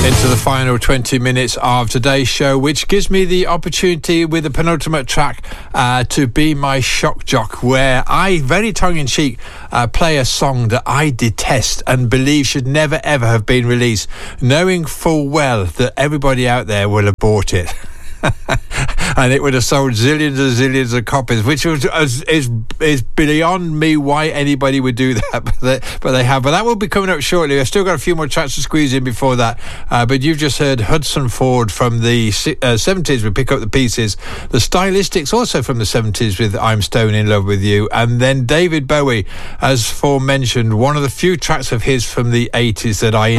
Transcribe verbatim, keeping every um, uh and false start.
Into the final twenty minutes of today's show, which gives me the opportunity with the penultimate track uh, to be my shock jock, where I, very tongue-in-cheek, uh, play a song that I detest and believe should never ever have been released, knowing full well that everybody out there will abort it. And it would have sold zillions and zillions of copies, which was, is, is is beyond me why anybody would do that, but they, but they have. But that will be coming up shortly. I've still got a few more tracks to squeeze in before that. Uh, but you've just heard Hudson Ford from the uh, seventies with Pick Up the Pieces. The Stylistics also from the seventies with I'm Stone in Love with You. And then David Bowie, as forementioned, one of the few tracks of his from the eighties that I